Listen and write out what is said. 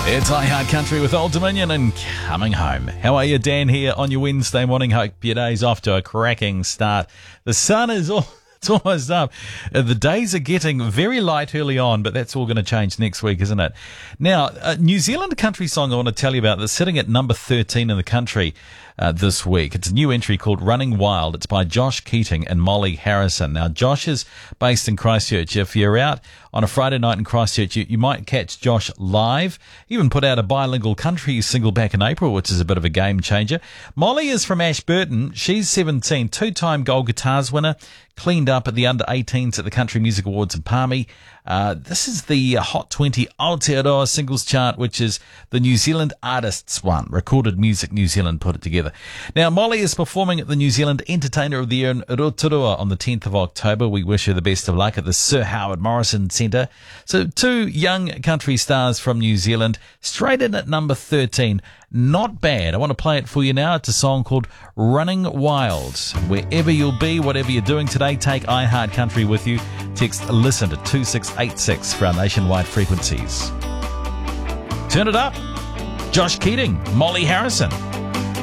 It's iHeart Country with Old Dominion and Coming Home. How are you? Dan here on your Wednesday morning. Hope your day's off to a cracking start. The sun is it's almost up. The days are getting very light early on, but that's all going to change next week, isn't it? Now, a New Zealand country song I want to tell you about that's sitting at number 13 in the country this week. It's a new entry called Running Wild. It's by Josh Keating and Molly Harrison. Now, Josh is based in Christchurch. If you're out on a Friday night in Christchurch, you might catch Josh live. He even put out a bilingual country single back in April, which is a bit of a game changer. Molly is from Ashburton. She's 17, two-time Gold Guitars winner, cleaned up at the under-18s at the Country Music Awards in Palmy. This is the Hot 20 Aotearoa singles chart, which is the New Zealand Artists one. Recorded Music New Zealand put it together. Now, Molly is performing at the New Zealand Entertainer of the Year in Rotorua on the 10th of October. We wish her the best of luck at the Sir Howard Morrison Centre. So, two young country stars from New Zealand, straight in at number 13. Not bad. I want to play it for you now. It's a song called Running Wild. Wherever you'll be, whatever you're doing today, take iHeart Country with you. Text LISTEN to 2686 for our nationwide frequencies. Turn it up. Josh Keating, Molly Harrison.